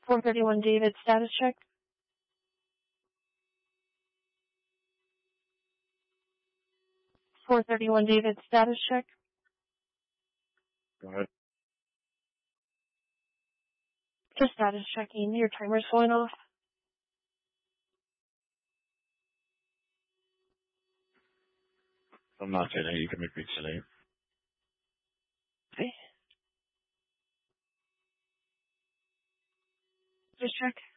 431 David, status check. David, status check. Go ahead. Just status checking. Your timer's going off. I'm not saying that you can make me silly. Okay. Just check.